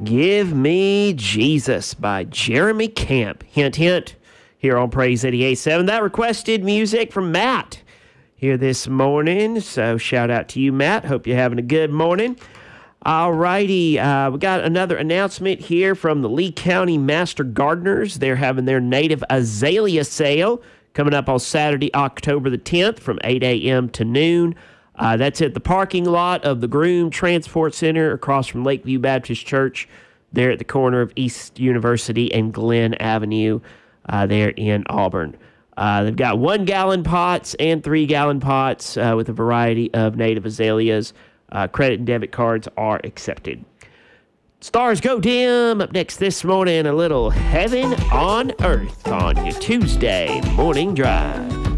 Give Me Jesus by Jeremy Camp. Hint, hint, here on Praise 88.7. That requested music from Matt here this morning. So shout out to you, Matt. Hope you're having a good morning. All righty. We got another announcement here from the Lee County Master Gardeners. They're having their native azalea sale coming up on Saturday, October the 10th from 8 a.m. to noon. That's at the parking lot of the Groom Transport Center across from Lakeview Baptist Church there at the corner of East University and Glen Avenue there in Auburn. They've got 1-gallon pots and 3-gallon pots with a variety of native azaleas. Credit and debit cards are accepted. Stars go dim. Up next this morning, a little Heaven on Earth on your Tuesday morning drive.